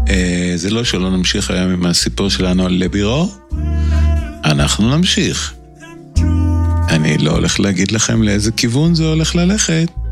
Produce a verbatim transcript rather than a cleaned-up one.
זה לא שלא נמשיך היום עם הסיפור שלנו על לבירו. אנחנו נמשיך. אני לא הולך להגיד לכם לאיזה כיוון זה הולך ללכת.